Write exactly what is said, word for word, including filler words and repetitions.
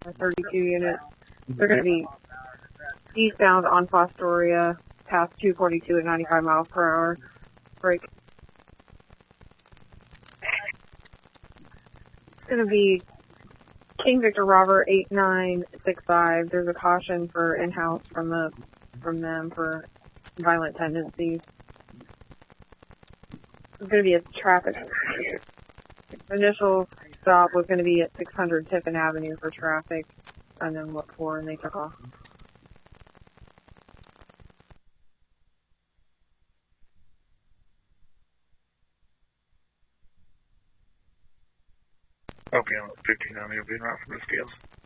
or thirty-two units. They're going to be eastbound on Fostoria, past two forty-two at ninety-five miles per hour. Break. It's going to be King Victor Robert eight nine six five. There's a caution for in-house from the from them for violent tendencies. It's going to be a traffic. Initial stop was going to be at six hundred Tiffin Avenue for traffic, and then look for, and they took off. Okay, I'm fifteen on the being right from the scales.